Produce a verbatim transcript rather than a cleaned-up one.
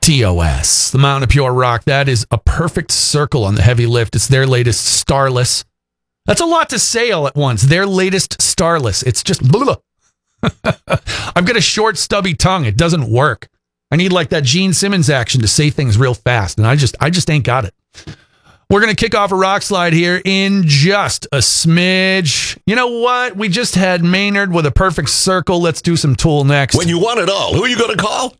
T O S, the Mountain of Pure Rock. That is a perfect circle on the heavy lift. It's their latest Starless. That's a lot to say all at once. Their latest Starless. It's just blah. I've got a short, stubby tongue. It doesn't work. I need like that Gene Simmons action to say things real fast, and I just, I just ain't got it. We're going to kick off a rock slide here in just a smidge. You know what? We just had Maynard with a perfect circle. Let's do some Tool next. When you want it all, who are you going to call?